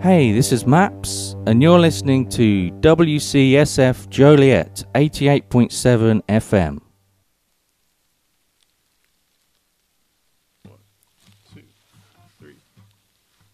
Hey, this is Maps, and you're listening to WCSF Joliet 88.7 FM.